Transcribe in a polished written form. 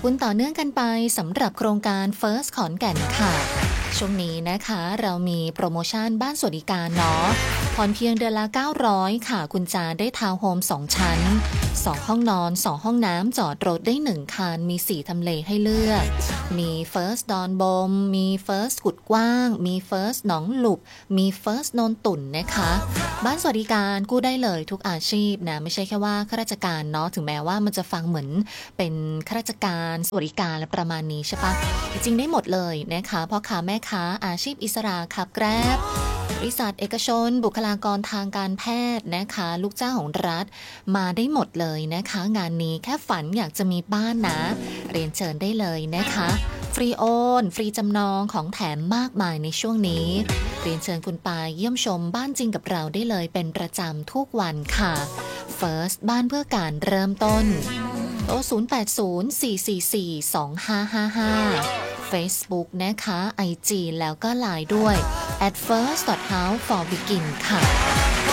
คุณต่อเนื่องกันไปสำหรับโครงการ First ขอนแก่นค่ะช่วงนี้นะคะเรามีโปรโมชั่นบ้านสวัสดิการเนาะผ่อนเพียงเดือนละ900ค่ะคุณจะได้ทาวน์โฮม2ชั้น2ห้องนอน2ห้องน้ำจอดรถได้1คันมี4ทำเลให้เลือกมี First ดอนบมมี First กุดกว้างมี First หนองหลุบมี First โนนตุ่นนะคะบ้านสวัสดิการกู้ได้เลยทุกอาชีพนะไม่ใช่แค่ว่าข้าราชการเนาะถึงแม้ว่ามันจะฟังเหมือนเป็นข้าราชการสวัสดิการและประมาณนี้ใช่ปะจริงได้หมดเลยนะคะพ่อค้าแม่ค้าอาชีพอิสระขับแกร็บบริษัทเอกชนบุคลากรทางการแพทย์นะคะลูกจ้างของรัฐมาได้หมดเลยนะคะงานนี้แค่ฝันอยากจะมีบ้านนะเรียนเชิญได้เลยนะคะฟรีโอนฟรีจำนองของแถมมากมายในช่วงนี้เรียนเชิญคุณปายเยี่ยมชมบ้านจริงกับเราได้เลยเป็นประจำทุกวันค่ะ First บ้านเพื่อการเริ่มต้นโทร0804442555 Facebook นะคะ IG แล้วก็ LINE ด้วย @first.house for begin ค่ะ